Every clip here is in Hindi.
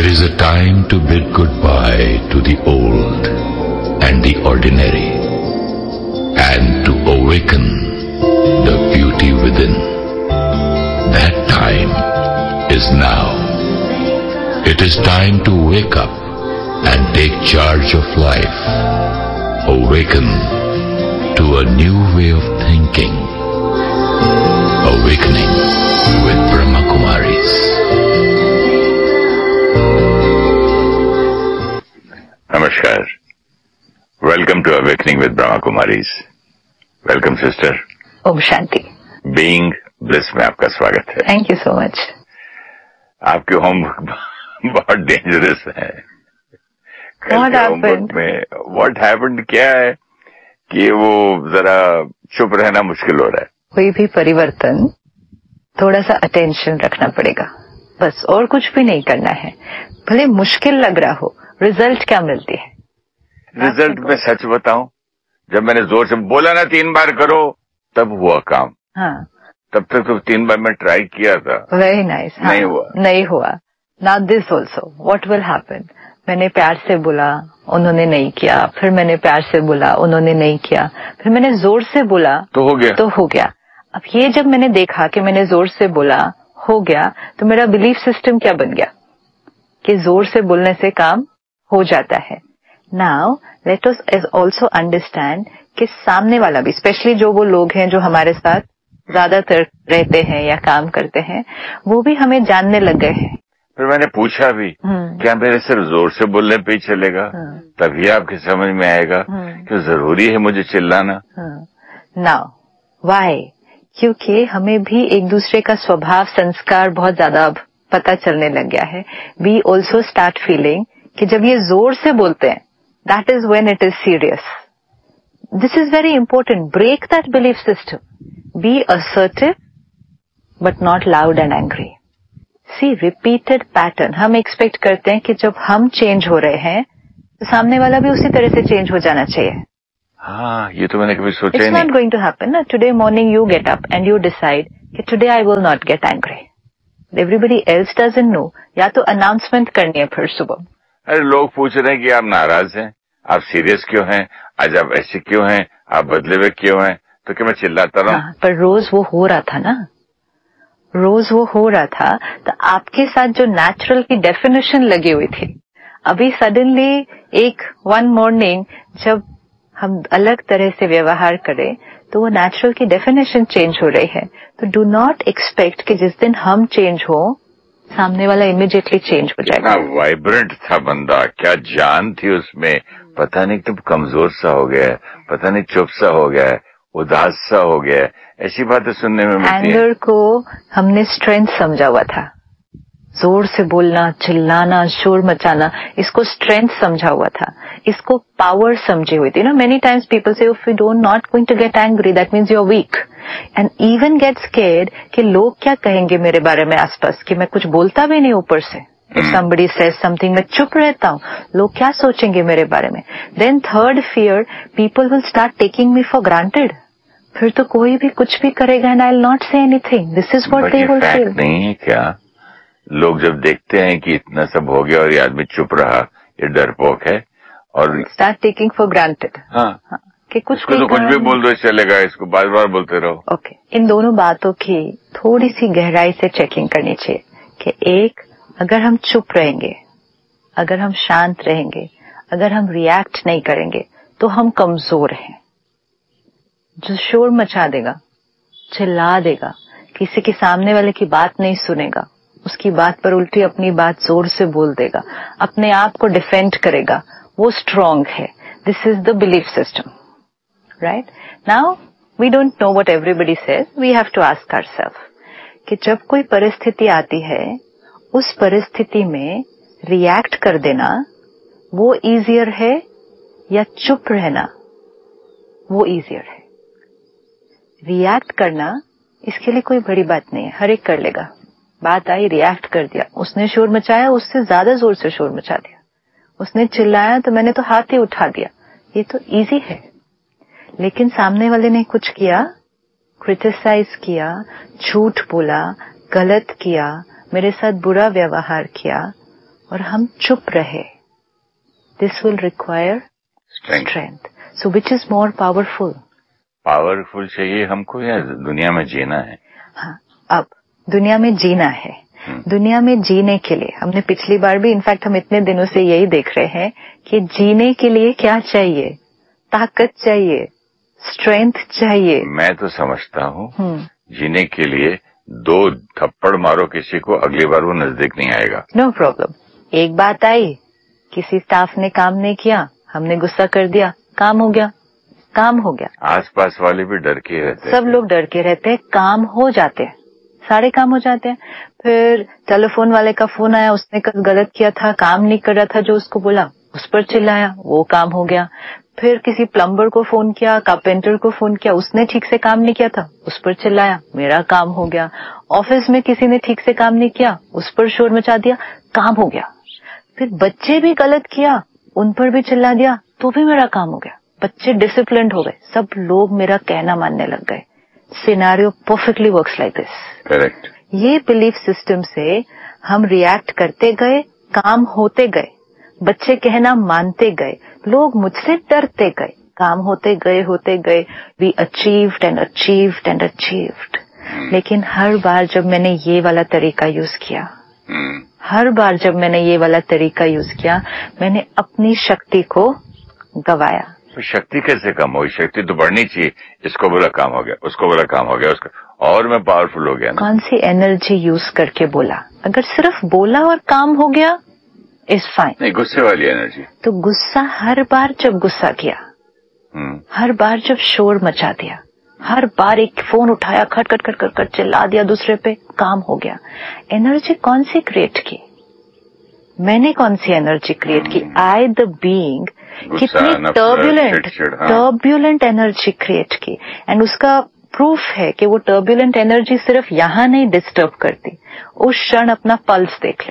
is a time to bid goodbye to the old and the ordinary, and to awaken the beauty within. That time is now. It is time to wake up and take charge of life. Awaken to a new way of thinking. Awakening with Brahma Kumaris. Namaskar. Welcome to Awakening with Brahma Kumaris. Welcome sister. Om Shanti. Being Bliss में आपका स्वागत है. Thank you so much. आपके होमवर्क बहुत डेंजरस है. What happened? What happened क्या है कि वो जरा चुप रहना मुश्किल हो रहा है. कोई भी परिवर्तन थोड़ा सा अटेंशन रखना पड़ेगा, बस, और कुछ भी नहीं करना है. भले मुश्किल लग रहा हो, रिजल्ट क्या मिलती है? रिजल्ट में सच बताऊं, जब मैंने जोर से बोला ना 3 बार करो, तब हुआ काम. हाँ, तब तक तो 3 बार मैं ट्राई किया था. Very nice. नहीं हुआ. Now this also, what will happen? मैंने प्यार से बोला, उन्होंने नहीं किया. फिर मैंने प्यार से बोला, उन्होंने नहीं किया. फिर मैंने जोर से बोला तो हो गया. अब ये जब मैंने देखा कि मैंने जोर से बोला, हो गया, तो मेरा बिलीफ सिस्टम क्या बन गया कि जोर से बोलने से काम हो जाता है. Now let us also understand कि सामने वाला भी, स्पेशली जो वो लोग हैं जो हमारे साथ ज्यादातर रहते हैं या काम करते हैं, वो भी हमें जानने लग गए हैं. फिर मैंने पूछा भी, क्या मेरे सिर्फ जोर से बोलने पे ही चलेगा? तभी आपकी समझ में आएगा कि जरूरी है मुझे चिल्लाना. Now why? क्योंकि हमें भी एक दूसरे का स्वभाव, संस्कार बहुत ज्यादा अब पता चलने लग गया है. वी ऑल्सो स्टार्ट फीलिंग कि जब ये जोर से बोलते हैं, that is when it is serious. This is very important. Break that belief system. B assertive but not loud and angry. C, repeated pattern. हम एक्सपेक्ट करते हैं कि जब हम चेंज हो रहे हैं तो सामने वाला भी उसी तरह से चेंज हो जाना चाहिए. हाँ, ये तो मैंने कभी सोचा ही नहीं. It's not going to happen. ना, today morning you get up and you decide कि today I will not get angry. Everybody else doesn't know. या तो अनाउंसमेंट करनी है फिर सुबह. अरे लोग पूछ रहे हैं कि आप नाराज हैं, आप सीरियस क्यों हैं, आज आप ऐसे क्यों हैं, आप बदले हुए क्यों हैं, तो क्या मैं चिल्लाता रहूं? हाँ, पर रोज वो हो रहा था ना, रोज वो हो रहा था, तो आपके साथ जो नेचुरल की डेफिनेशन लगी हुई थी, अभी सडनली एक वन मॉर्निंग जब हम अलग तरह से व्यवहार करें तो वो नेचुरल की डेफिनेशन चेंज हो रही है. तो डू नॉट एक्सपेक्ट कि जिस दिन हम चेंज हो, सामने वाला इमीडिएटली चेंज हो जाएगा. कितना वाइब्रेंट था बंदा, क्या जान थी उसमें. पता नहीं तुम कमजोर सा हो गया, पता नहीं चुप सा हो गया, उदास सा हो गया, ऐसी बातें सुनने में मिलती हैं. एंगर को हमने स्ट्रेंथ समझा हुआ था. जोर से बोलना, चिल्लाना, शोर मचाना, इसको स्ट्रेंथ समझा हुआ था, इसको पावर समझी हुई थी. मेनी टाइम्स पीपल से if you don't not going to get angry, that means you are weak, and even get scared कि लोग क्या कहेंगे मेरे बारे में आसपास, कि मैं कुछ बोलता भी नहीं ऊपर से. इफ समबडी सेज समथिंग, मैं चुप रहता हूँ, लोग क्या सोचेंगे मेरे बारे में. Then third fear, people will start taking me for granted. फिर तो कोई भी कुछ भी करेगा and I will not say anything. This is what they will feel. नहीं है क्या? लोग जब देखते हैं कि इतना सब हो गया और ये आदमी चुप रहा, ये डरपोक है, और स्टार्ट टेकिंग फॉर ग्रांटेड. हाँ, कि कुछ भी बोल दो चलेगा, इसको बार बार बोलते रहो. ओके, इन दोनों बातों की थोड़ी सी गहराई से चेकिंग करनी चाहिए कि एक, अगर हम चुप रहेंगे, अगर हम शांत रहेंगे, अगर हम रिएक्ट नहीं करेंगे, तो हम कमजोर हैं. जो शोर मचा देगा, चिल्ला देगा, किसी के सामने वाले की बात नहीं सुनेगा, उसकी बात पर उल्टी अपनी बात जोर से बोल देगा, अपने आप को डिफेंड करेगा, वो स्ट्रांग है. This is the belief system. Right now we don't know what everybody says. We have to ask ourselves कि जब कोई परिस्थिति आती है, उस परिस्थिति में रिएक्ट कर देना वो इजियर है या चुप रहना वो इजियर है. रिएक्ट करना, इसके लिए कोई बड़ी बात नहीं है, हर एक कर लेगा. बात आई, रिएक्ट कर दिया, उसने शोर मचाया, उससे ज्यादा जोर से शोर मचा दिया, उसने चिल्लाया तो मैंने तो हाथ ही उठा दिया, ये तो इजी है. लेकिन सामने वाले ने कुछ किया, क्रिटिसाइज किया, झूठ बोला, गलत किया, मेरे साथ बुरा व्यवहार किया, और हम चुप रहे, this will require strength. So which is more powerful? Powerful चाहिए हमको या दुनिया में जीना है? हाँ, अब दुनिया में जीना है. दुनिया में जीने के लिए हमने पिछली बार भी, इनफैक्ट हम इतने दिनों से यही देख रहे हैं कि जीने के लिए क्या चाहिए? ताकत चाहिए, स्ट्रेंथ चाहिए. मैं तो समझता हूँ जीने के लिए 2 थप्पड़ मारो किसी को, अगली बार वो नजदीक नहीं आएगा. No problem. एक बात आई, किसी स्टाफ ने काम नहीं किया, हमने गुस्सा कर दिया, काम हो गया, काम हो गया. आसपास वाले भी डर के रहते हैं. सब लोग डर के रहते हैं, काम हो जाते हैं, सारे काम हो जाते हैं. फिर टेलीफोन वाले का फोन आया, उसने कल गलत किया था, काम नहीं कर रहा था जो उसको बोला, उस पर चिल्लाया, वो काम हो गया. फिर किसी प्लम्बर को फोन किया, कारपेंटर को फोन किया, उसने ठीक से काम नहीं किया था, उस पर चिल्लाया, मेरा काम हो गया. ऑफिस में किसी ने ठीक से काम नहीं किया, उस पर शोर मचा दिया, काम हो गया. फिर बच्चे भी गलत किया, उन पर भी चिल्ला दिया, तो भी मेरा काम हो गया. बच्चे डिसिप्लिन्ड हो गए, सब लोग मेरा कहना मानने लग गए. Scenario perfectly works like this. Correct. ये बिलीफ सिस्टम से हम रिएक्ट करते गए, काम होते गए, बच्चे कहना मानते गए, लोग मुझसे डरते गए, काम होते गए. We achieved and achieved and achieved. लेकिन हर बार जब मैंने ये वाला तरीका यूज किया, मैंने अपनी शक्ति को गवाया. तो शक्ति कैसे कम होगी? शक्ति तो बढ़नी चाहिए. इसको बोला काम हो गया, उसको बोला काम हो गया, उसको और मैं पावरफुल हो गया ना. कौन सी एनर्जी यूज करके बोला? अगर सिर्फ बोला और काम हो गया इज फाइन. नहीं, गुस्से वाली एनर्जी. तो गुस्सा, हर बार जब गुस्सा किया, हर बार जब शोर मचा दिया, हर बार एक फोन उठाया, खट खट खट खट खट चिल्ला दिया दूसरे पे, काम हो गया. एनर्जी कौन सी क्रिएट की? मैंने कौन सी एनर्जी क्रिएट की? आई द बीइंग कितनी टर्ब्यूलेंट एनर्जी क्रिएट की. एंड उसका प्रूफ है कि वो टर्ब्यूलेंट एनर्जी सिर्फ यहां नहीं डिस्टर्ब करती. उस क्षण अपना पल्स देख ले,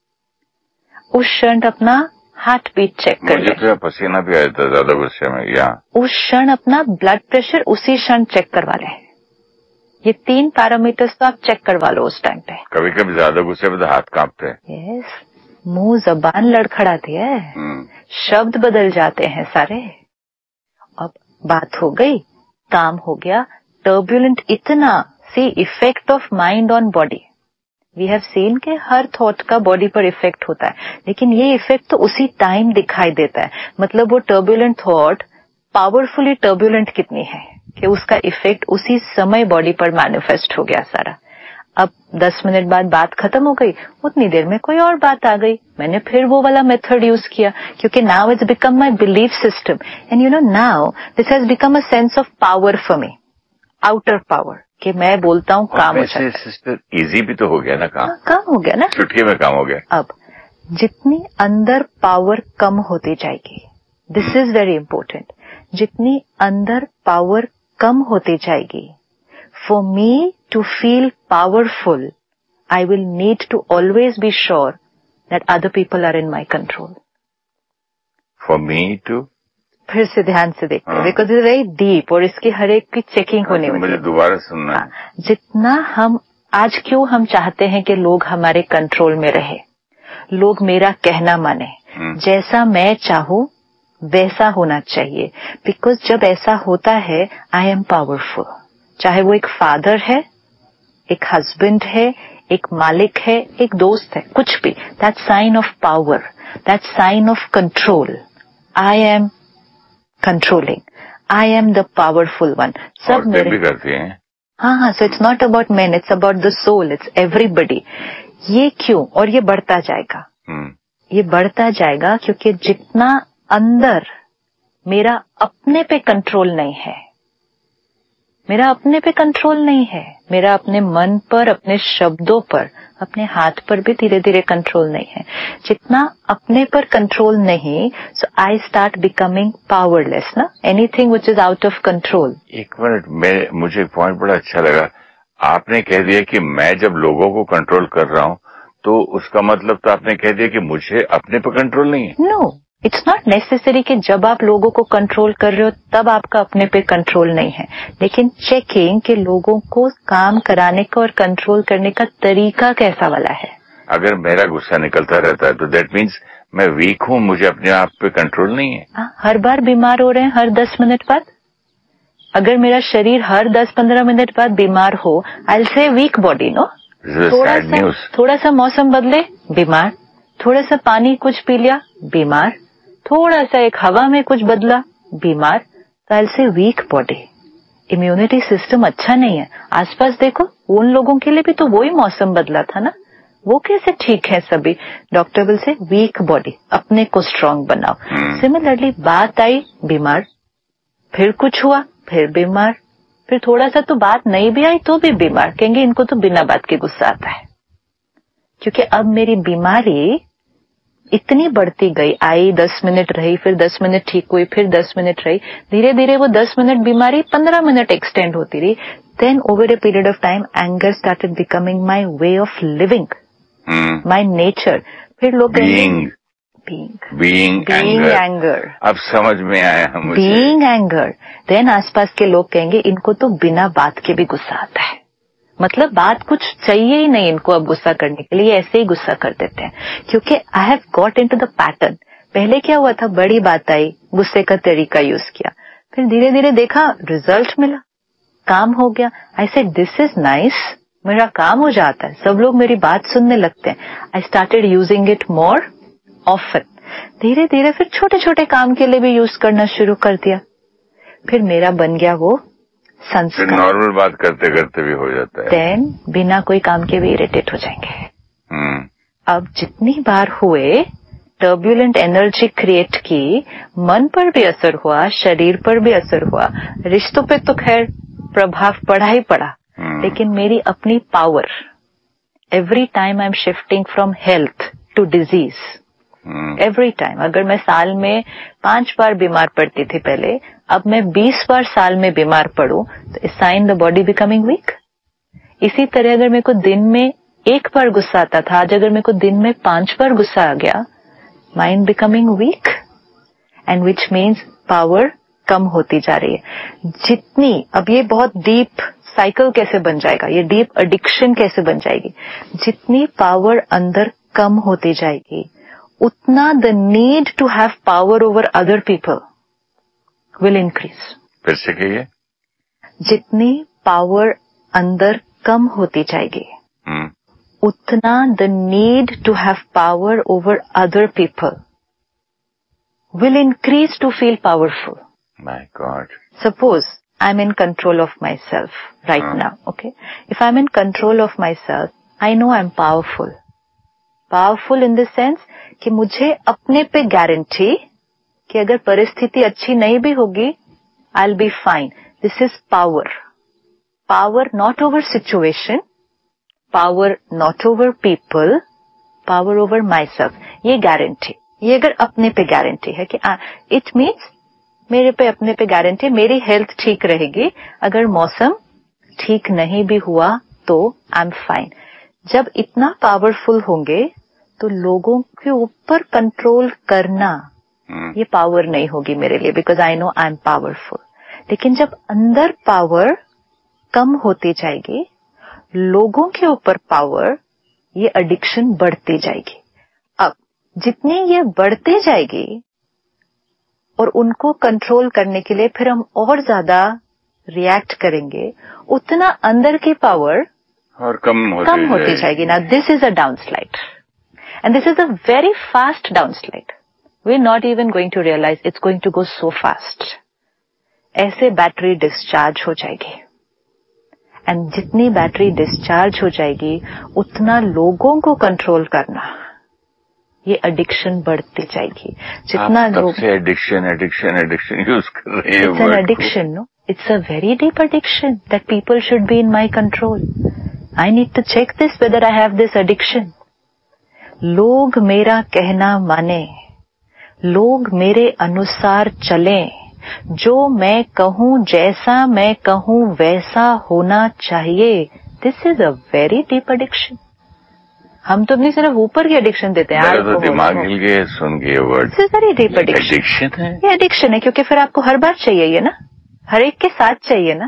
उस क्षण अपना हार्ट बीट चेक कर ले. मुझे तो पसीना भी आया था ज्यादा गुस्से में. यहाँ उस क्षण अपना ब्लड प्रेशर उसी क्षण चेक करवा ले. ये 3 पैरामीटर्स तो आप चेक करवा लो उस टाइम पे. कभी कभी ज्यादा गुस्से में तो हाथ कांपते हैं. यस, मुंह जबान लड़खड़ाती है, शब्द बदल जाते हैं सारे. अब बात हो गई, काम हो गया. टर्ब्यूलेंट इतना, C effect of mind on body. We have seen के हर थॉट का बॉडी पर इफेक्ट होता है, लेकिन ये इफेक्ट तो उसी टाइम दिखाई देता है. मतलब वो टर्ब्यूलेंट थॉट पावरफुली टर्ब्यूलेंट कितनी है कि उसका इफेक्ट उसी समय बॉडी पर मैनिफेस्ट हो गया सारा. अब 10 मिनट बाद बात खत्म हो गई, उतनी देर में कोई और बात आ गई. मैंने फिर वो वाला मेथड यूज किया, क्योंकि now it's become my belief system. And you know now this has become a sense of power for me, outer power, कि मैं बोलता हूँ काम हो जाता है. सिस्टर इजी भी तो हो गया ना काम. काम हो गया ना, चुटकी में काम हो गया. अब जितनी अंदर पावर कम होती जाएगी, दिस इज वेरी इंपॉर्टेंट, जितनी अंदर पावर कम होती जाएगी, for me to feel powerful, I will need to always be sure that other people are in my control. For me to? फिर से ध्यान से देखते, because it's very deep और इसकी हर एक की चेकिंग होने वाली है. मुझे दोबारा सुनना है. जितना हम आज, क्यों हम चाहते हैं कि लोग हमारे कंट्रोल में रहे, लोग मेरा कहना माने, जैसा मैं चाहूं वैसा होना चाहिए. बिकॉज जब ऐसा होता है, आई एम पावरफुल. चाहे वो एक फादर है, एक हस्बैंड है, एक मालिक है, एक दोस्त है, कुछ भी, that sine of power, that sine of control. I am controlling, I am the powerful one. सब मेरे भी करते हैं. हाँ. So it's not about man, it's about the soul, it's everybody. ये क्यों? और ये बढ़ता जाएगा. ये बढ़ता जाएगा क्योंकि जितना अंदर मेरा अपने पे कंट्रोल नहीं है, मेरा अपने पे कंट्रोल नहीं है, मेरा अपने मन पर, अपने शब्दों पर, अपने हाथ पर भी धीरे धीरे कंट्रोल नहीं है, जितना अपने पर कंट्रोल नहीं, सो आई स्टार्ट बिकमिंग पावरलेस ना. Anything which is out of control. एक मिनट, मुझे एक पॉइंट बड़ा अच्छा लगा. आपने कह दिया कि मैं जब लोगों को कंट्रोल कर रहा हूं, तो उसका मतलब तो आपने कह दिया कि मुझे अपने पर कंट्रोल नहीं है. नो, इट्स नॉट नेसेसरी कि जब आप लोगों को कंट्रोल कर रहे हो तब आपका अपने पे कंट्रोल नहीं है. लेकिन चेकिंग कि लोगों को काम कराने का और कंट्रोल करने का तरीका कैसा वाला है. अगर मेरा गुस्सा निकलता रहता है तो दैट मीन्स मैं वीक हूँ, मुझे अपने आप पे कंट्रोल नहीं है। हर बार बीमार हो रहे हैं हर 10 मिनट बाद। अगर मेरा शरीर हर 10-15 मिनट बाद बीमार हो, I will say week body, no. थोड़ा सा मौसम बदले, बीमार। थोड़ा सा पानी कुछ पी लिया, बीमार। थोड़ा सा एक हवा में कुछ बदला, बीमार। तो I will say week body. Immunity system अच्छा नहीं है। आसपास देखो, उन लोगों के लिए भी तो वही मौसम बदला था ना, वो कैसे ठीक है सभी। Doctor will say week body, अपने को स्ट्रांग बनाओ। सिमिलरली बात आई, बीमार, फिर कुछ हुआ, फिर बीमार, फिर थोड़ा सा तो बात नहीं भी आई तो भी बीमार। कहेंगे इनको तो बिना बात के गुस्सा आता है, क्योंकि अब मेरी बीमारी इतनी बढ़ती गई। आई 10 मिनट रही, फिर 10 मिनट ठीक हुई, फिर 10 मिनट रही, धीरे धीरे वो 10 मिनट बीमारी 15 मिनट एक्सटेंड होती रही। Then over a period of time anger started becoming my way of living, my nature. फिर लोग बीइंग एंगर, अब समझ में आया मुझे, बीइंग एंगर। देन आसपास के लोग कहेंगे इनको तो बिना बात के भी गुस्सा आता है, मतलब बात कुछ चाहिए ही नहीं इनको अब गुस्सा करने के लिए, ऐसे ही गुस्सा कर देते हैं। क्योंकि I have got into the pattern. पहले क्या हुआ था, बड़ी बात आई, गुस्से का तरीका यूज किया, फिर धीरे धीरे देखा रिजल्ट मिला, काम हो गया। I said this is nice, मेरा काम हो जाता है, सब लोग मेरी बात सुनने लगते हैं। I started using it more often. धीरे धीरे फिर छोटे छोटे काम के लिए भी यूज करना शुरू कर दिया। फिर मेरा बन गया वो संस्कार। नॉर्मल बात करते करते भी हो जाता है। देन बिना कोई काम के भी इरिटेट हो जाएंगे। अब जितनी बार हुए, टर्ब्यूलेंट एनर्जी क्रिएट की, मन पर भी असर हुआ, शरीर पर भी असर हुआ, रिश्तों पे तो खैर प्रभाव पड़ा ही पड़ा, लेकिन मेरी अपनी power, every time I am shifting from health to disease, every time. अगर मैं साल में 5 बार बीमार पड़ती थी पहले, अब मैं 20 बार साल में बीमार पड़ूं, तो is sine the body becoming week. इसी तरह अगर मेरे को दिन में 1 बार गुस्सा आता था, आज अगर मेरे को दिन में 5 बार गुस्सा आ गया, mind becoming week, and which means power कम होती जा रही है। जितनी, अब ये बहुत डीप साइकिल कैसे बन जाएगा, ये डीप एडिक्शन कैसे बन जाएगी, जितनी पावर अंदर कम होती जाएगी, उतना the need to have power over other people will increase. फिर से कहिए। जितनी पावर अंदर कम होती जाएगी, उतना the need to have power over other people will increase to feel powerful. My God. Suppose I'm in control of myself right now, okay? If I'm in control of myself, I know I'm powerful. Powerful in the sense कि मुझे अपने पे गारंटी कि अगर परिस्थिति अच्छी नहीं भी होगी, I'll be fine. This is power. Power not over situation, power not over people, power over myself. ये गारंटी, ये अगर अपने पे गारंटी है कि it means मेरे पे अपने पे गारंटी, मेरी हेल्थ ठीक रहेगी, अगर मौसम ठीक नहीं भी हुआ तो आई एम फाइन। जब इतना पावरफुल होंगे तो लोगों के ऊपर कंट्रोल करना ये पावर नहीं होगी मेरे लिए, because I know I am powerful. लेकिन जब अंदर पावर कम होती जाएगी, लोगों के ऊपर पावर, ये एडिक्शन बढ़ती जाएगी। अब जितनी ये बढ़ती जाएगी और उनको कंट्रोल करने के लिए फिर हम और ज्यादा रिएक्ट करेंगे, उतना अंदर की पावर और कम होती जाएगी ना। This is a डाउनस्लाइड, and this is a very fast डाउनस्लाइड। We are not even going to realise it's going to go so fast. ऐसे बैटरी डिस्चार्ज हो जाएगी, एंड जितनी बैटरी डिस्चार्ज हो जाएगी, उतना लोगों को कंट्रोल करना, ये एडिक्शन बढ़ती जाएगी। जितना लोग एडिक्शन यूज कर रहे हैं, it's an addiction, no, it's a very deep addiction that people should be in my control. I need to check this whether I have this addiction. लोग मेरा कहना माने, लोग मेरे अनुसार चलें, जो मैं कहूं, जैसा मैं कहूं वैसा होना चाहिए। This is a very deep addiction. हम तो अपनी सिर्फ ऊपर की एडिक्शन देते हैं, तो दिमाग हिल गए सुन के वर्ड। वेरी डीप एडिक्शन है, ये एडिक्शन है, क्योंकि फिर आपको हर बार चाहिए ना, हर एक के साथ चाहिए ना।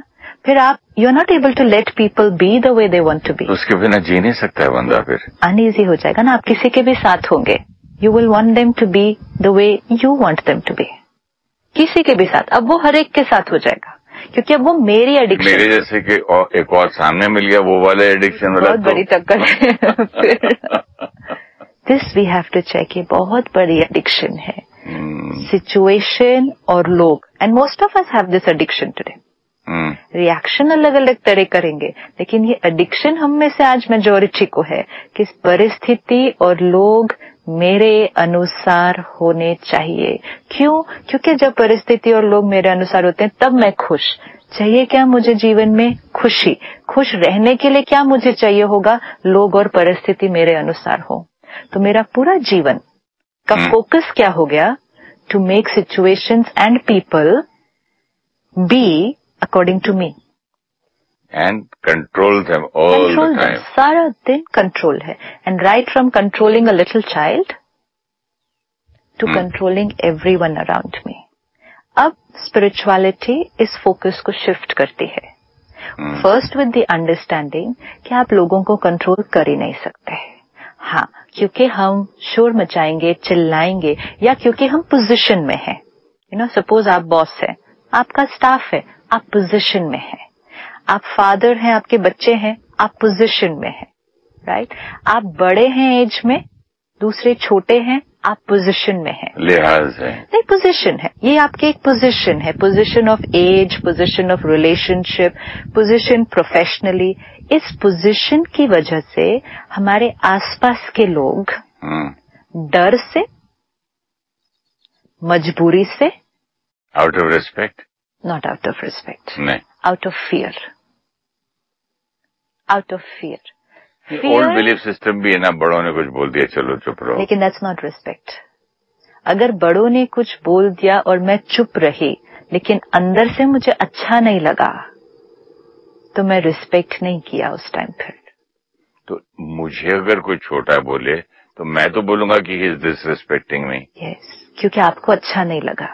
फिर आप you are not able to let people be the way they want to be. उसके बिना जी नहीं सकता है बंदा, फिर अनईजी हो जाएगा ना। आप किसी के भी साथ होंगे, you will want them to be the way you want them to be, किसी के भी साथ। अब वो हर एक के साथ हो जाएगा, क्योंकि अब वो मेरी एडिक्शन, मेरे जैसे कि एक और सामने मिल गया वो वाले एडिक्शन वाला, बहुत बड़ी टक्कर है। This we have to check, ये बहुत बड़ी एडिक्शन है। सिचुएशन और लोग, and most of us have this addiction today. Reaction अलग अलग तरह करेंगे, लेकिन ये एडिक्शन हम में से आज मेजोरिटी को है कि परिस्थिति और लोग मेरे अनुसार होने चाहिए। क्यों? क्योंकि जब परिस्थिति और लोग मेरे अनुसार होते हैं तब मैं खुश। चाहिए क्या मुझे जीवन में? खुशी। खुश रहने के लिए क्या मुझे चाहिए होगा? लोग और परिस्थिति मेरे अनुसार हो। तो मेरा पूरा जीवन का फोकस क्या हो गया? To make situations and people be according to me and control them all the time. सारा दिन कंट्रोल है, and right from controlling a little child to controlling everyone around me. अब स्पिरिचुअलिटी इस फोकस को शिफ्ट करती है, फर्स्ट विद द अंडरस्टैंडिंग कि आप लोगों को कंट्रोल कर ही नहीं सकते। हाँ, क्योंकि हम शोर मचाएंगे, चिल्लाएंगे, या क्योंकि हम पोजीशन में हैं। यू नो, सपोज आप बॉस है, आपका स्टाफ है, आप पोजीशन में हैं। आप फादर हैं, आपके बच्चे हैं, आप पोजीशन में हैं, राइट? आप बड़े हैं एज में, दूसरे छोटे हैं, आप पोजीशन में हैं। लिहाज है नहीं, पोजीशन है, ये आपकी एक पोजीशन है। Position of as, position of relationship, position professionally. इस पोजीशन की वजह से हमारे आसपास के लोग डर से, मजबूरी से, out of respect, not out of respect, नहीं, out of fear, out of fear. Old belief system भी है ना, बड़ों ने कुछ बोल दिया चलो चुप रहो, लेकिन दैट्स नॉट रिस्पेक्ट। अगर बड़ों ने कुछ बोल दिया और मैं चुप रही, लेकिन अंदर से मुझे अच्छा नहीं लगा, तो मैं रिस्पेक्ट नहीं किया उस टाइम। फिर तो मुझे अगर कोई छोटा बोले तो मैं तो बोलूंगा कि he is disrespecting me. Yes, क्योंकि आपको अच्छा नहीं लगा।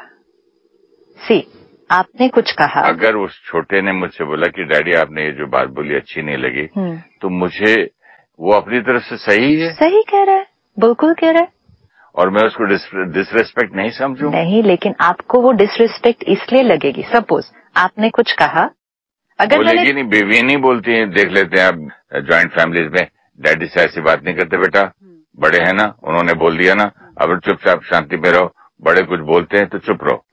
सी, आपने कुछ कहा, अगर उस छोटे ने मुझसे बोला कि डैडी आपने ये जो बात बोली अच्छी नहीं लगी, तो मुझे वो अपनी तरफ से सही है, सही कह रहा है, बिल्कुल कह रहा है, और मैं उसको डिसरिस्पेक्ट नहीं समझूं। नहीं, लेकिन आपको वो डिसरिस्पेक्ट इसलिए लगेगी। सपोज आपने कुछ कहा, अगर बोलेगी नहीं, बेबी नहीं बोलती है, देख लेते हैं आप ज्वाइंट फैमिलीज में, डैडी से ऐसी बात नहीं करते बेटा, बड़े हैं ना, उन्होंने बोल दिया ना, अब चुपचाप शांति में रहो, बड़े कुछ बोलते हैं तो चुप रहो।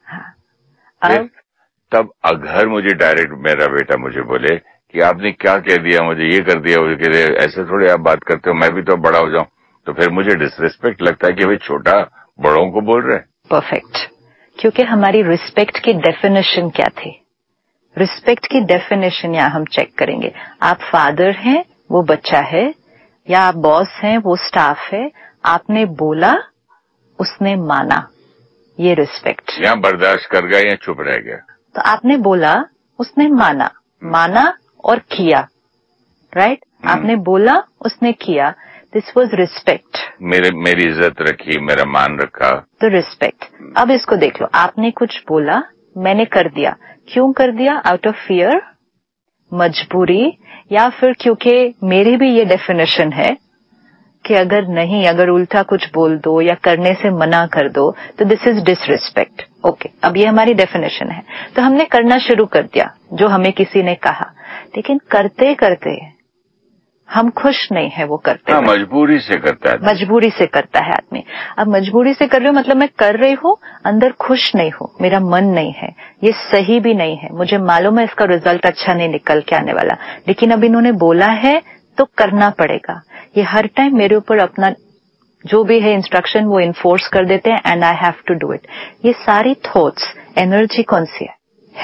अब तब अगर मुझे डायरेक्ट मेरा बेटा मुझे बोले कि आपने क्या कह दिया, मुझे ये कर दिया, वो कह दिया, ऐसे थोड़ी आप बात करते हो, मैं भी तो बड़ा हो जाऊं, तो फिर मुझे डिसरिस्पेक्ट लगता है कि भाई छोटा बड़ों को बोल रहे। परफेक्ट, क्योंकि हमारी रिस्पेक्ट की डेफिनेशन क्या थी? रिस्पेक्ट की डेफिनेशन यहाँ हम चेक करेंगे। आप फादर हैं, वो बच्चा है, या आप बॉस हैं, वो स्टाफ है। आपने बोला, उसने माना, ये रिस्पेक्ट। यहाँ बर्दाश्त कर गया या चुप रह गया? तो आपने बोला, उसने माना, माना और किया, राइट? आपने बोला, उसने किया, दिस वाज रिस्पेक्ट। मेरी इज्जत रखी, मेरा मान रखा, तो रिस्पेक्ट। अब इसको देख लो, आपने कुछ बोला, मैंने कर दिया। क्यों कर दिया? आउट ऑफ फियर, मजबूरी, या फिर क्योंकि मेरी भी ये डेफिनेशन है कि अगर उल्टा कुछ बोल दो या करने से मना कर दो तो दिस इज डिसरिस्पेक्ट। ओके, अब ये हमारी डेफिनेशन है, तो हमने करना शुरू कर दिया जो हमें किसी ने कहा, लेकिन करते करते हम खुश नहीं है वो करते। हाँ, मजबूरी से करता है, मजबूरी से करता है आदमी। अब मजबूरी से कर रहे हो मतलब मैं कर रही हूँ, अंदर खुश नहीं हूँ, मेरा मन नहीं है, ये सही भी नहीं है, मुझे मालूम है इसका रिजल्ट अच्छा नहीं निकल के आने वाला, लेकिन अब इन्होंने बोला है तो करना पड़ेगा। ये हर टाइम मेरे ऊपर अपना जो भी है इंस्ट्रक्शन वो इन्फोर्स कर देते हैं, and I have to do it. ये सारी थॉट्स, एनर्जी कौन सी है?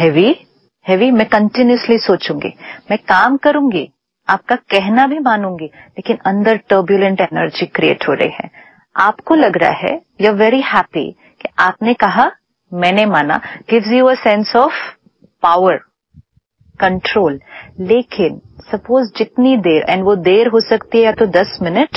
हैवी। मैं कंटिन्यूसली सोचूंगी, मैं काम करूंगी, आपका कहना भी मानूंगी, लेकिन अंदर टर्ब्यूलेंट एनर्जी क्रिएट हो रही है। आपको लग रहा है, यू आर वेरी हैप्पी कि आपने कहा, मैंने माना, gives you a sense of power, control. लेकिन सपोज जितनी देर, एंड वो देर हो सकती है या तो 10 मिनट,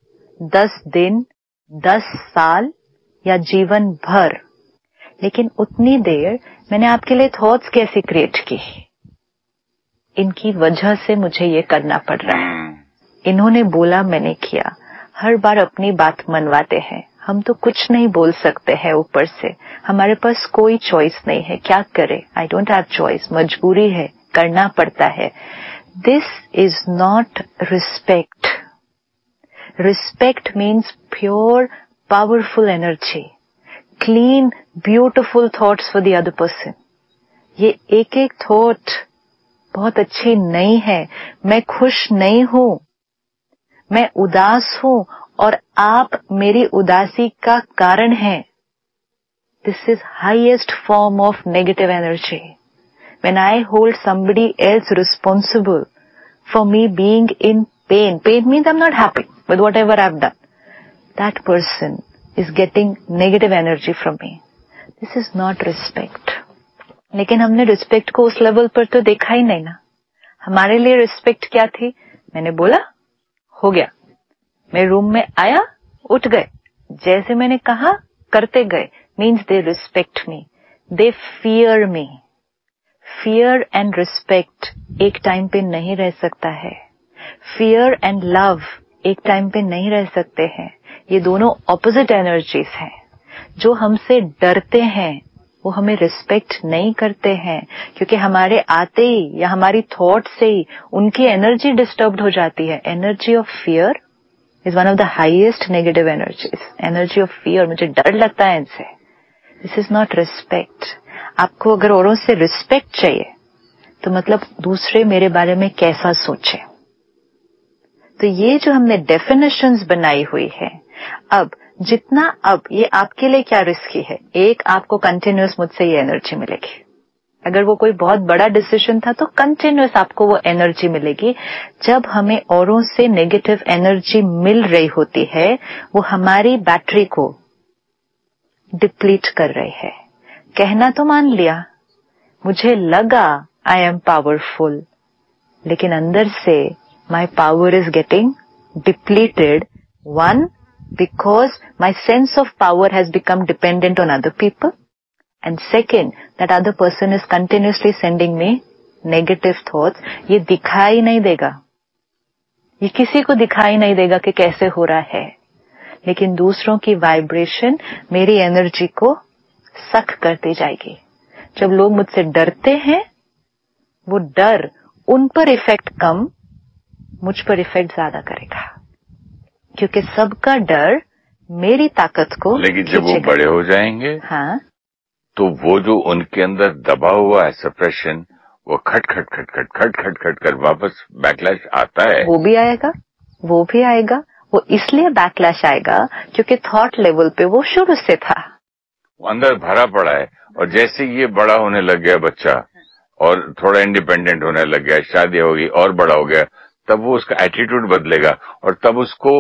10 दिन, 10 साल या जीवन भर, लेकिन उतनी देर मैंने आपके लिए थॉट्स कैसी क्रिएट की? इनकी वजह से मुझे ये करना पड़ रहा है, इन्होंने बोला मैंने किया। हर बार अपनी बात मनवाते हैं। हम तो कुछ नहीं बोल सकते हैं ऊपर से, हमारे पास कोई चॉइस नहीं है, क्या करें? आई डोंट हैव चॉइस, मजबूरी है, करना पड़ता है। This is not respect. Respect means pure powerful energy, clean beautiful thoughts for the other person. ये एक एक थॉट बहुत अच्छी नहीं है, मैं खुश नहीं हूं, मैं उदास हूं और आप मेरी उदासी का कारण हैं। This is highest form of negative energy. When I hold somebody else responsible for me being in pain, pain means I'm not happy with whatever I've done. That person is getting negative energy from me. This is not respect. लेकिन हमने रिस्पेक्ट को उस लेवल पर तो देखा ही नहीं ना। हमारे लिए रिस्पेक्ट क्या थी? मैंने बोला, हो गया। मैं रूम में आया, उठ गए, जैसे मैंने कहा करते गए। Means they respect me, they fear me. Fear and respect एक टाइम पे नहीं रह सकता है। फियर एंड लव एक टाइम पे नहीं रह सकते हैं। ये दोनों ऑपोजिट एनर्जीज हैं। जो हमसे डरते हैं वो हमें रिस्पेक्ट नहीं करते हैं, क्योंकि हमारे आते ही या हमारी थॉट से ही उनकी एनर्जी डिस्टर्ब हो जाती है। Energy of fear is one of the highest negative energies. Energy of fear, मुझे डर लगता है इनसे। This is not respect. आपको अगर औरों से रिस्पेक्ट चाहिए तो मतलब दूसरे मेरे बारे में कैसा सोचे। तो ये जो हमने डेफिनेशंस बनाई हुई है, अब ये आपके लिए क्या रिस्की है? एक, आपको कंटिन्यूअस मुझसे ये एनर्जी मिलेगी। अगर वो कोई बहुत बड़ा डिसीजन था तो कंटिन्यूअस आपको वो एनर्जी मिलेगी। जब हमें औरों से नेगेटिव एनर्जी मिल रही होती है, वो हमारी बैटरी को डिप्लीट कर रही है। कहना तो मान लिया, मुझे लगा आई एम पावरफुल, लेकिन अंदर से माई power is getting depleted. One, because my sense of power has become dependent on other people, and second, that other person is continuously sending me negative thoughts. ये दिखाई नहीं देगा, ये किसी को दिखाई नहीं देगा कि कैसे हो रहा है, लेकिन दूसरों की वाइब्रेशन मेरी एनर्जी को सक करती जाएगी। जब लोग मुझसे डरते हैं, वो डर उन पर इफेक्ट कम, मुझ पर इफेक्ट ज्यादा करेगा, क्योंकि सबका डर मेरी ताकत को। लेकिन जब वो बड़े हो जाएंगे, हाँ, तो वो जो उनके अंदर दबा हुआ है सप्रेशन, वो खट खट खट खट खट खट खट कर वापस बैकलैश आता है। वो भी आएगा। वो इसलिए बैकलैश आएगा क्योंकि थॉट लेवल पे वो शुरू से था, वो अंदर भरा पड़ा है। और जैसे ये बड़ा होने लग गया बच्चा और थोड़ा इंडिपेंडेंट होने लग गया, शादी होगी और बड़ा हो गया, तब वो उसका एटीट्यूड बदलेगा और तब उसको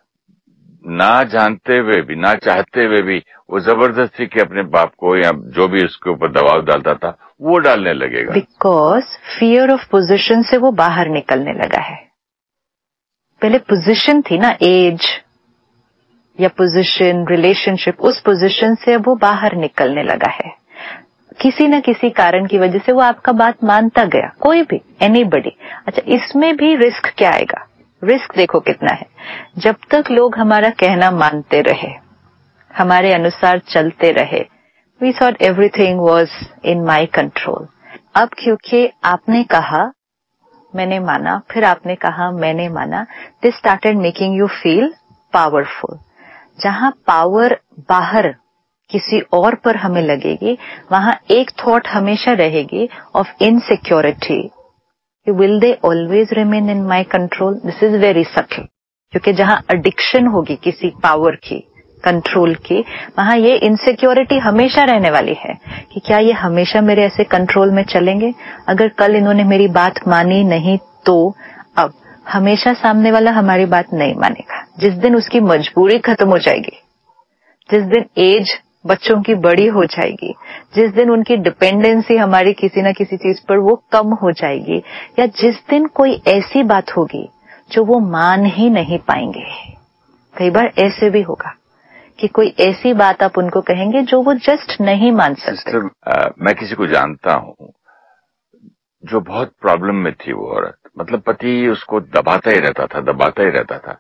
ना जानते हुए भी, ना चाहते हुए भी, वो जबरदस्ती के अपने बाप को या जो भी उसके ऊपर दबाव डालता था वो डालने लगेगा। बिकॉज फियर ऑफ पोजीशन से वो बाहर निकलने लगा है। पहले पोजीशन थी ना, एज या पोजीशन, रिलेशनशिप, उस पोजीशन से अब वो बाहर निकलने लगा है। किसी न किसी कारण की वजह से वो आपका बात मानता गया, कोई भी, एनीबडी। अच्छा, इसमें भी रिस्क क्या आएगा? रिस्क देखो कितना है। जब तक लोग हमारा कहना मानते रहे, हमारे अनुसार चलते रहे, we thought everything was in my control. अब क्योंकि आपने कहा मैंने माना, फिर आपने कहा मैंने माना, this started making you feel powerful. जहां पावर बाहर किसी और पर हमें लगेगी, वहां एक थॉट हमेशा रहेगी of insecurity. Will they always remain in my control? This is very subtle. क्योंकि जहां एडिक्शन होगी किसी पावर की, कंट्रोल की, वहां ये इनसिक्योरिटी हमेशा रहने वाली है कि क्या ये हमेशा मेरे ऐसे कंट्रोल में चलेंगे? अगर कल इन्होंने मेरी बात मानी नहीं तो अब हमेशा सामने वाला हमारी बात नहीं मानेगा। जिस दिन उसकी मजबूरी खत्म हो जाएगी, जिस दिन एज बच्चों की बड़ी हो जाएगी, जिस दिन उनकी डिपेंडेंसी हमारी किसी न किसी चीज पर वो कम हो जाएगी, या जिस दिन कोई ऐसी बात होगी जो वो मान ही नहीं पाएंगे। कई बार ऐसे भी होगा कि कोई ऐसी बात आप उनको कहेंगे जो वो जस्ट नहीं मान सकते। मैं किसी को जानता हूं जो बहुत प्रॉब्लम में थी वो औरत, मतलब पति उसको दबाता ही रहता था।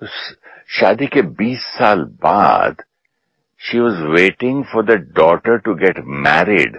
शादी के 20 साल बाद she was waiting for the daughter to get married.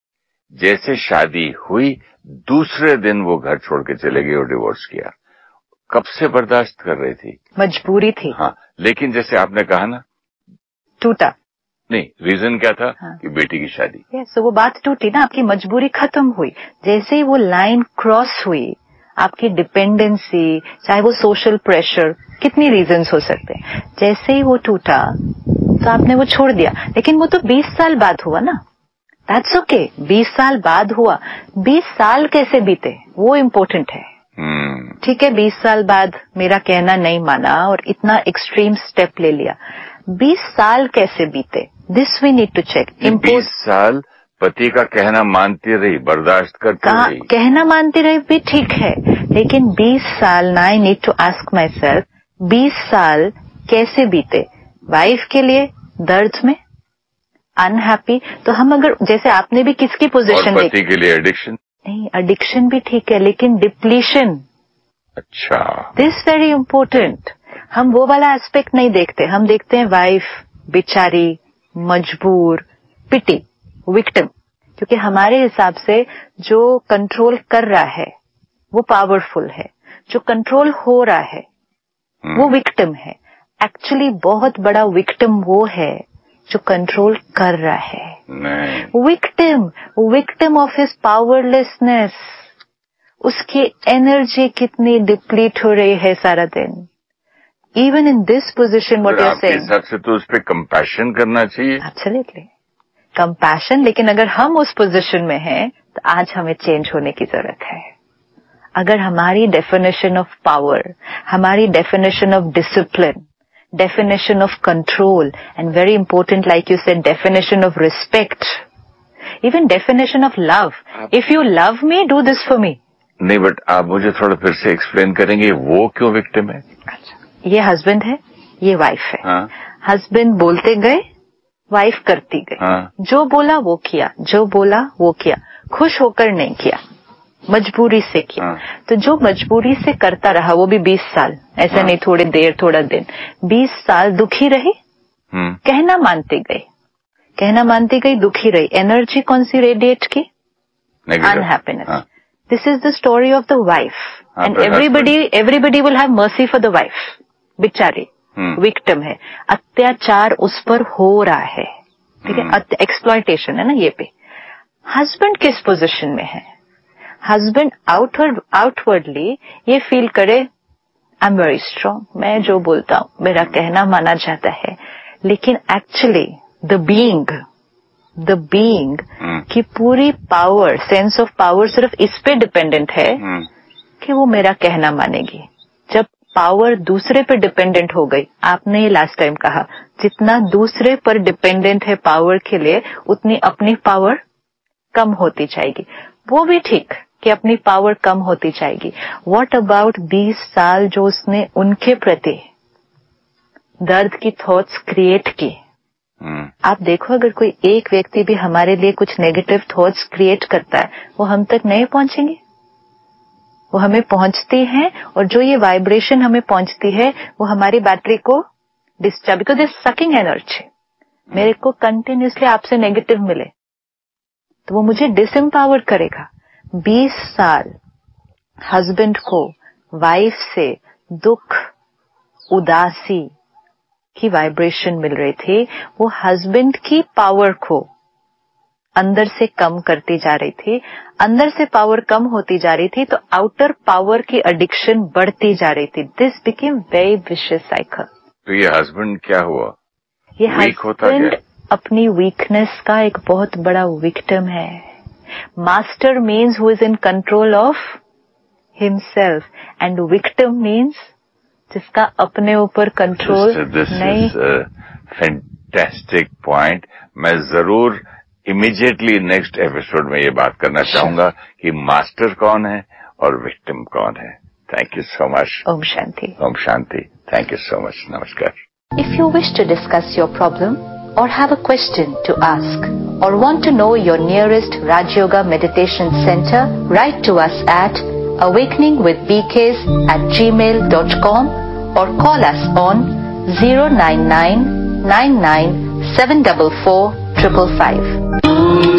जैसे शादी हुई दूसरे दिन वो घर छोड़ के चले गई और डिवोर्स किया। कब से बर्दाश्त कर रही थी? मजबूरी थी। हाँ, लेकिन जैसे आपने कहा ना, टूटा नहीं, रीजन क्या था? हाँ। कि बेटी की शादी। तो वो बात टूटी ना, आपकी मजबूरी खत्म हुई। जैसे ही वो लाइन क्रॉस हुई, आपकी डिपेंडेंसी, चाहे वो सोशल प्रेशर, कितनी रीजंस हो सकते हैं, जैसे ही वो टूटा तो आपने वो छोड़ दिया। लेकिन वो तो 20 साल बाद हुआ ना, दैट्स ओके। 20 साल बाद हुआ, 20 साल कैसे बीते वो इम्पोर्टेंट है। ठीक है, 20 साल बाद मेरा कहना नहीं माना और इतना एक्सट्रीम स्टेप ले लिया, 20 साल कैसे बीते, this we need to check. 20 साल पति का कहना मानती रही, बर्दाश्त करती रही। कहना मानती रही भी ठीक है, लेकिन 20 साल ना, I need to ask my self, 20 साल कैसे बीते? वाइफ के लिए दर्द में, अनहैप्पी। तो हम अगर, जैसे आपने भी किसकी पोजीशन देखी, पति के लिए एडिक्शन, नहीं एडिक्शन भी ठीक है, लेकिन डिप्लीशन, अच्छा, दिस वेरी इंपॉर्टेंट। हम वो वाला एस्पेक्ट नहीं देखते, हम देखते हैं वाइफ बेचारी, मजबूर, पिटी, विक्टिम। क्योंकि हमारे हिसाब से जो कंट्रोल कर रहा है वो पावरफुल है, जो कंट्रोल हो रहा है वो विक्टिम है। एक्चुअली बहुत बड़ा विक्टिम वो है जो कंट्रोल कर रहा है। Victim of his powerlessness. उसकी एनर्जी कितनी डिप्लीट हो रही है सारा दिन। Even in this position, what you are saying, हिसाब से तो उस पर कंपैशन करना चाहिए। एब्सोल्युटली कंपैशन, लेकिन अगर हम उस पोजीशन में हैं तो आज हमें चेंज होने की जरूरत है। अगर हमारी डेफिनेशन ऑफ पावर, हमारी definition of discipline, definition of control, and very important like you said, definition of respect, even definition of love, if you love me do this for me. नहीं, बट आप मुझे थोड़ा फिर से एक्सप्लेन करेंगे वो क्यों विक्टिम है? अच्छा, ये हस्बैंड है, ये वाइफ है। हाँ। हस्बैंड बोलते गए, वाइफ करती गई। हाँ। जो बोला वो किया, जो बोला वो किया, खुश होकर नहीं किया, मजबूरी से किया। हाँ। तो जो मजबूरी से करता रहा वो भी 20 साल, ऐसा नहीं थोड़ी देर थोड़ा दिन, 20 साल दुखी रही, कहना मानती गई, दुखी रही। एनर्जी कौन सी रेडिएट की? Unhappiness. This is the story of the wife, and everybody will have mercy for the wife. बेचारी विक्टिम है, अत्याचार उस पर हो रहा है, ठीक है, एक्सप्लॉयटेशन है ना ये पे। हस्बैंड किस पोजीशन में है? हस्बैंड आउटवर्डली ये फील करे, आई एम वेरी स्ट्रांग, मैं जो बोलता हूं मेरा कहना माना जाता है, लेकिन एक्चुअली द बीइंग की पूरी पावर, सेंस ऑफ पावर सिर्फ इस पे डिपेंडेंट है कि वो मेरा कहना मानेगी। जब पावर दूसरे पर डिपेंडेंट हो गई, आपने ये लास्ट टाइम कहा, जितना दूसरे पर डिपेंडेंट है पावर के लिए, उतनी अपनी पावर कम होती जाएगी। वो भी ठीक कि अपनी पावर कम होती जाएगी। व्हाट अबाउट 20 साल जो उसने उनके प्रति दर्द की थॉट्स क्रिएट की। आप देखो, अगर कोई एक व्यक्ति भी हमारे लिए कुछ नेगेटिव थॉट्स क्रिएट करता है, वो हम तक नहीं पहुंचेंगे, वो हमें पहुंचती हैं, और जो ये वाइब्रेशन हमें पहुंचती है वो हमारी बैटरी को discharge, because is sucking energy. मेरे को कंटिन्यूसली आपसे नेगेटिव मिले तो वो मुझे डिसएम्पावर करेगा। 20 साल हस्बैंड को वाइफ से दुख, उदासी की वाइब्रेशन मिल रही थी, वो हस्बैंड की पावर को अंदर से कम करती जा रही थी। अंदर से पावर कम होती जा रही थी तो आउटर पावर की एडिक्शन बढ़ती जा रही थी। This became very vicious cycle. तो ये हस्बैंड क्या हुआ? ये हस्बैंड अपनी वीकनेस का एक बहुत बड़ा विक्टिम है। Master means who is in control of himself, and victim means जिसका अपने ऊपर कंट्रोल नहीं। Fantastic point. मैं जरूर इमीडिएटली नेक्स्ट एपिसोड में ये बात करना चाहूंगा कि मास्टर कौन है और विक्टिम कौन है। Thank you so much. Om Shanti. Om Shanti. Thank you so much. नमस्कार। If you wish to discuss your problem or have a question to ask, or want to know your nearest Raj Yoga Meditation Center, write to us at awakeningwithbks@gmail.com or call us on 099 99 744 555.